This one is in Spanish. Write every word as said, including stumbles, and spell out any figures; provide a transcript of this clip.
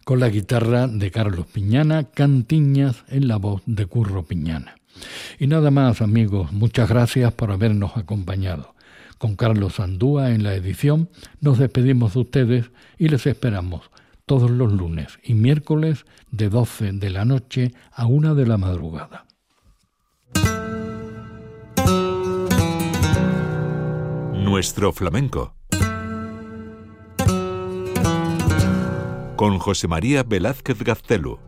con la guitarra de Carlos Piñana, cantiñas en la voz de Curro Piñana. Y nada más, amigos, muchas gracias por habernos acompañado. Con Carlos Andúa en la edición, nos despedimos de ustedes y les esperamos todos los lunes y miércoles de doce de la noche a una de la madrugada. Nuestro flamenco. Con José María Velázquez Gaztelu.